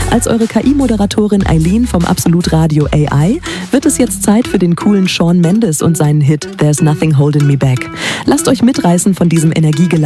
Als eure KI-Moderatorin Eileen vom Absolut Radio AI wird es jetzt Zeit für den coolen Shawn Mendes und seinen Hit There's Nothing Holding Me Back. Lasst euch mitreißen von diesem energiegeladenen